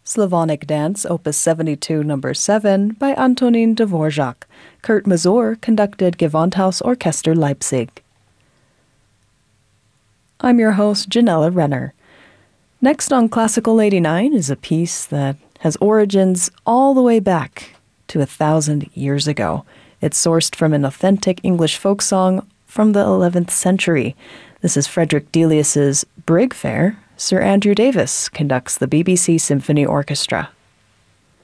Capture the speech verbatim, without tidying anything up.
Slavonic Dance, Opus seventy-two, Number seven, by Antonin Dvorak. Kurt Masur conducted Gewandhaus Orchester Leipzig. I'm your host, Janella Renner. Next on Classical eighty-nine is a piece that has origins all the way back to a thousand years ago. It's sourced from an authentic English folk song from the eleventh century. This is Frederick Delius's Brig Fair. Sir Andrew Davis conducts the B B C Symphony Orchestra.